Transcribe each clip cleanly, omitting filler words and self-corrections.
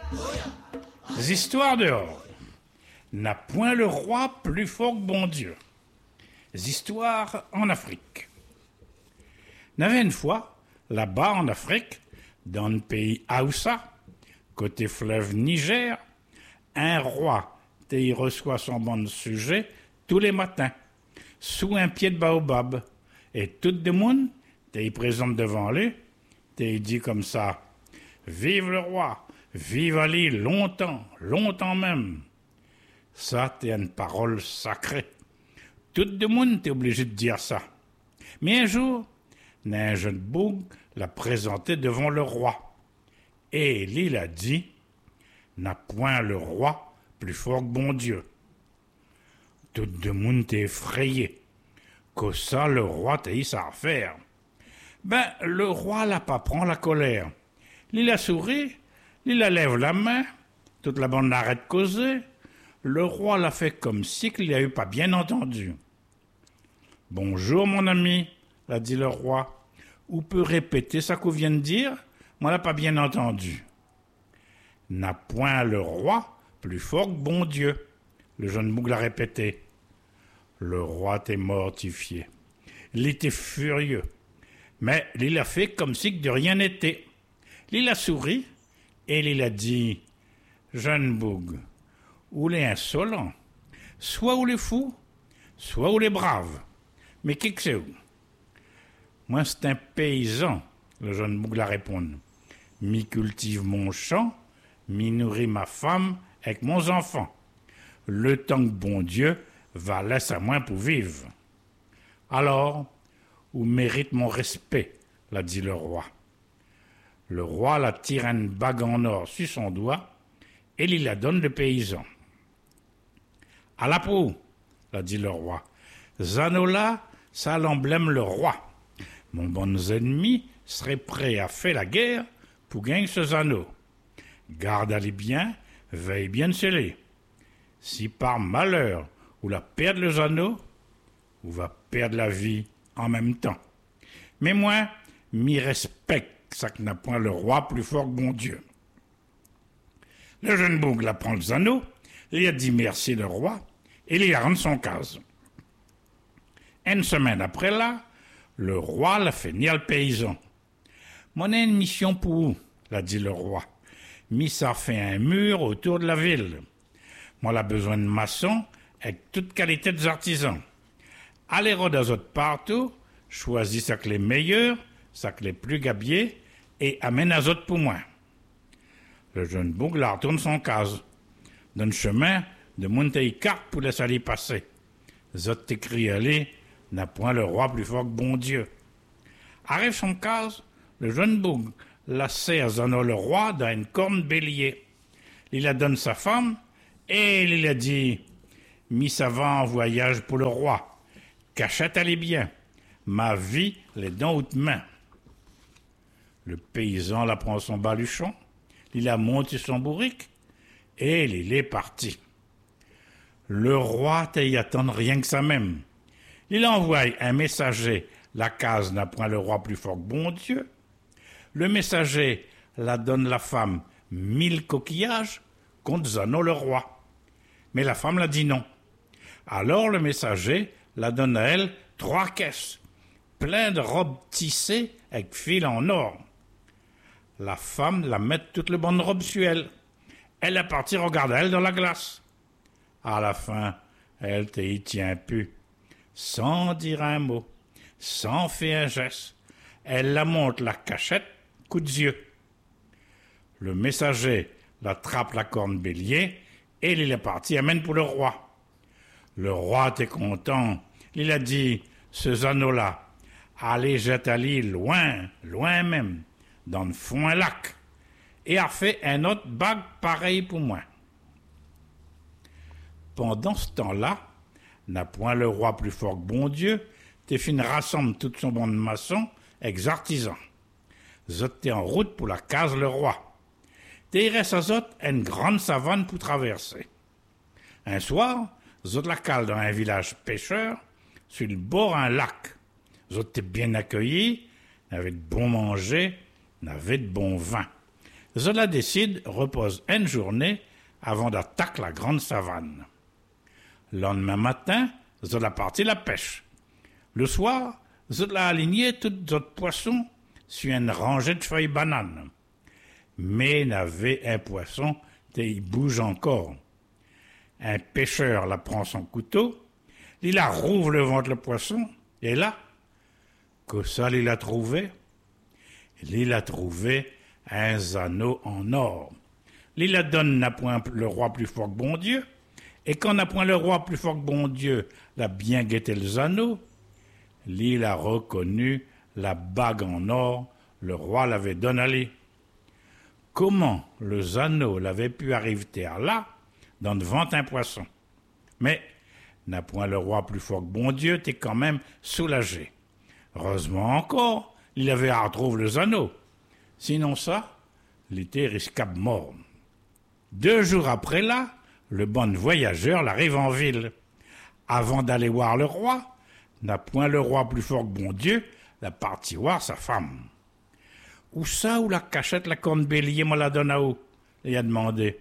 Histoires dehors. N'a point le roi plus fort que bon Dieu. Histoires en Afrique. N'avait une fois, là-bas en Afrique, dans le pays Haoussa, côté fleuve Niger, un roi y reçoit son bon sujet tous les matins, sous un pied de baobab, et tout le monde y présente devant lui, y dit comme ça: vive le roi, vive Ali longtemps, longtemps même. Ça, t'es une parole sacrée. Tout le monde est obligé de dire ça. Mais un jour, un jeune boug l'a présenté devant le roi. Et il a dit: n'a point le roi plus fort que bon Dieu. Tout le monde est effrayé. Que ça, le roi t'a eu ça à faire. Ben, le roi l'a pas prend la colère. Il a souri, il a lève la main, toute la bande arrête de causer. Le roi l'a fait comme si qu'il a eu pas bien entendu. Bonjour, mon ami, l'a dit le roi. Ou peut répéter ça qu'on vient de dire? Moi, l'a pas bien entendu. N'a point le roi plus fort que bon Dieu, le jeune boug l'a répété. Le roi était mortifié. Il était furieux. Mais il a fait comme si de rien n'était. Il a souri et il a dit: jeune boug, ou les insolents, soit ou les fous, soit ou les braves. Mais qui que c'est où? Moi, c'est un paysan, le jeune boug l'a répondu. Mi cultive mon champ, mi nourrit ma femme avec mon enfant. Le temps que bon Dieu va laisser à moi pour vivre. Alors, ou mérite mon respect, l'a dit le roi. Le roi la tire une bague en or sur son doigt et il la donne le paysan. À la proue, l'a dit le roi. Zanola, ça l'emblème le roi. Mon bon ennemi serait prêt à faire la guerre pour gagner ce anneau. Garde-les bien, veille bien de sceller. Si par malheur ou la perdre les anneaux, ou va perdre la vie en même temps. Mais moi, m'y respecte, ça que n'a point le roi plus fort que bon Dieu. Le jeune boug la prend les anneaux, il a dit merci le roi, et il a rendu son case. Une semaine après là, le roi l'a fait venir le paysan. Mon a une mission pour vous, l'a dit le roi. Mi ça fait un mur autour de la ville. Moi, l'a besoin de maçons avec toute qualité des artisans. Allez rodazot partout, choisis ça que les meilleurs, ça que les plus gabiers, et amène azot pour moi. Le jeune boug la retourne son case. Dans le chemin, de monter carte pour laisser aller passer. Zot t'écrit aller, n'a point le roi plus fort que bon Dieu. Arrive son case, le jeune boug la serre à le roi dans une corne bélier. Il la donne sa femme, et il a dit: mi ça va en voyage pour le roi. Cachette allez bien. Ma vie, les dents haute main. Le paysan la prend son baluchon, il a monté son bourrique, et il est parti. Le roi t'y attend rien que ça même. Il envoie un messager, la case n'a point le roi plus fort que bon Dieu. Le messager la donne la femme 1000 coquillages contre Zano le roi. Mais la femme l'a dit non. Alors le messager la donne à elle 3 caisses, plein de robes tissées avec fil en or. La femme la met toutes les bonnes robes sur elle. Elle est partie regarder elle dans la glace. À la fin, elle y tient plus. Sans dire un mot, sans faire un geste, elle la monte la cachette, coup de yeux. Le messager l'attrape la corne bélier et il est parti amène pour le roi. Le roi était content. Il a dit: ce anneau-là, allez jette-le loin, loin même, dans le fond un lac, et a fait un autre bague pareil pour moi. Pendant ce temps-là, n'a point le roi plus fort que bon Dieu, t'es fin rassemble tout son bon de maçons avec des artisans. Zot t'es en route pour la case le roi. T'es reste à zot une grande savane pour traverser. Un soir, zot la cale dans un village pêcheur, sur le bord d'un lac. Zot t'es bien accueillis, n'avait de bon manger, n'avait de bon vin. Zola décide, repose une journée avant d'attaquer la grande savane. Le lendemain matin, Zola partit la pêche. Le soir, Zola alignait tous les autres poissons sur une rangée de feuilles bananes. Mais n'avait un poisson, il bouge encore. Un pêcheur la prend son couteau, il la rouvre le ventre le poisson, et là, que ça il a trouvé? Il a trouvé un anneau en or. Il la donne n'a point le roi plus fort que bon Dieu, et quand n'a point le roi plus fort que bon Dieu l'a bien guetté les anneaux, il a reconnu la bague en or, le roi l'avait donné à lui. Comment les anneaux l'avaient pu arriver à là, dans devant un poisson? Mais n'a point le roi plus fort que bon Dieu, t'es quand même soulagé. Heureusement encore, il avait à retrouver les anneaux. Sinon ça, il était risquable mort. 2 jours après là, le bon voyageur l'arrive en ville. Avant d'aller voir le roi, n'a point le roi plus fort que bon Dieu, la parti voir sa femme. Où ça, où la cachette la corne bélier, moi la donne à où? Il a demandé.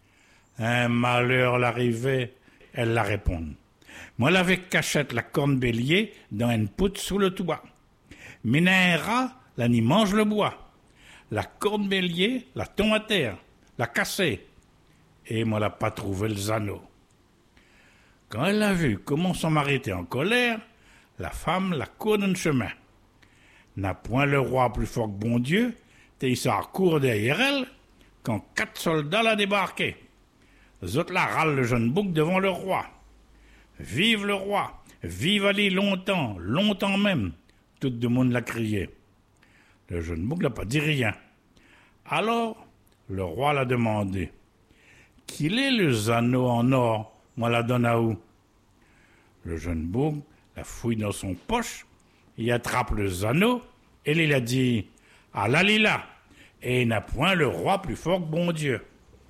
Un malheur l'arrivait, elle la répond. Moi l'avais cachette la corne bélier dans une poutre sous le toit. Mais un rat, là n'y mange le bois. La corne bélier, la tombe à terre, la cassée. Et moi l'a pas trouvé les anneaux. Quand elle a vu comment son mari était en colère, la femme la court d'un chemin. N'a point le roi plus fort que bon Dieu, et il s'en court derrière elle, quand 4 soldats la débarqué. Les autres la râlent le jeune bouc devant le roi. Vive le roi, vive Ali longtemps, longtemps même, tout le monde l'a crié. Le jeune bouc n'a pas dit rien. Alors, le roi l'a demandé. Qu'il est les anneaux en or, moi la donne à où? Le jeune bouc la fouille dans son poche, il attrape les anneaux, et il a dit, ah là, lila, et il n'a point le roi plus fort que bon Dieu.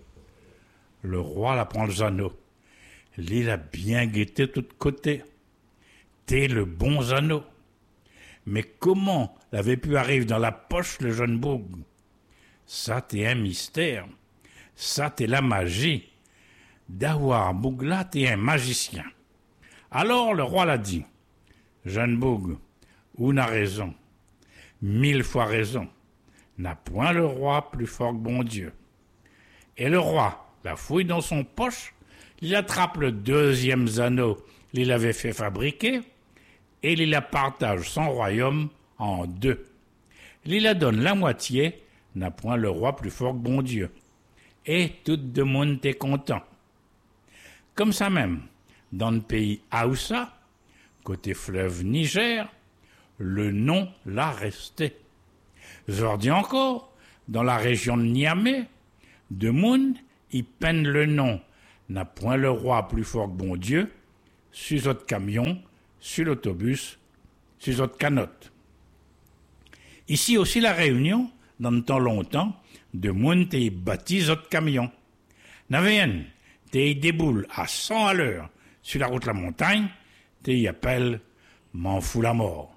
Le roi la prend les anneaux. Il a bien guetté de tous côtés. T'es le bon anneau. Mais comment l'avait pu arriver dans la poche le jeune bouc? Ça, t'es un mystère. Ça, t'es la magie. D'avoir Bougla, t'es un magicien. Alors le roi l'a dit. Jeune Boug, ou n'a raison. 1000 fois raison. N'a point le roi plus fort que bon Dieu. Et le roi la fouille dans son poche, il attrape le 2e anneau qu'il avait fait fabriquer, et il la partage son royaume en 2. Il la donne la moitié, n'a point le roi plus fort que bon Dieu. Et tout le monde est content. Comme ça même, dans le pays Haoussa, côté fleuve Niger, le nom l'a resté. Aujourd'hui encore, dans la région de Niamey, de monde, ils peignent le nom, n'a point le roi plus fort que bon Dieu, sur votre camion, sur l'autobus, sur votre canotte. Ici aussi la Réunion, dans le temps longtemps, de monde t'es bâti votre camion. N'avait un, t'es déboule à 100 à l'heure sur la route de la montagne, t'es y appelle m'en fout la mort.